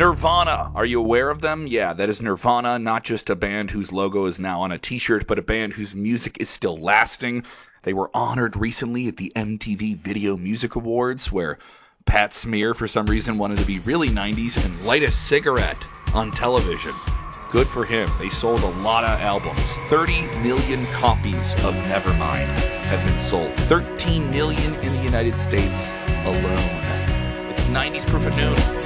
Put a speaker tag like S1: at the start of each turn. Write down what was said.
S1: Nirvana. Are you aware of them? Yeah, that is Nirvana, not just a band whose logo is now on a t-shirt, but a band whose music is still lasting. They were honored recently at the MTV Video Music Awards, where Pat Smear, for some reason, wanted to be really 90s and light a cigarette on television. Good for him. They sold a lot of albums. 30 million copies of Nevermind have been sold. 13 million in the United States alone. It's 90s Proof at Noon.